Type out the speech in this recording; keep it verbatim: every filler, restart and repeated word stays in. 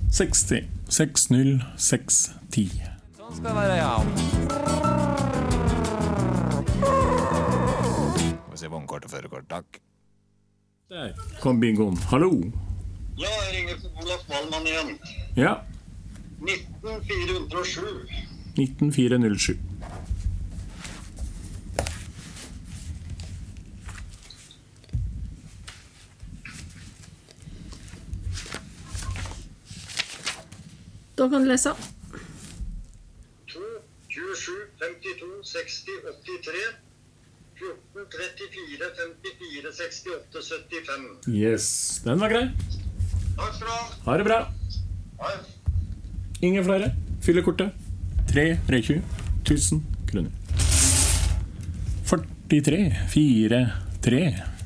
seksti, seks null, seks ti. Sånn skal det være, ja. Må vi se vognkort og førerkort, takk. Der kom bingoen. Hallo. Ja, jeg ringer på Olaf Wallmann igjen. Ja, nitten fire hundre og sju. nitten fire null sju. Da kan du lese. to, tjuesju, femtito, seksti, åttitre. fjorten, trettifire, femtifire, sekstiåtte, syttifem. Yes, den var grei. Takk skal du ha. Ha det bra. Hei. Ingen flere. Fyller kortet. tre tjue tusen kroner. førtitre, fire, tre.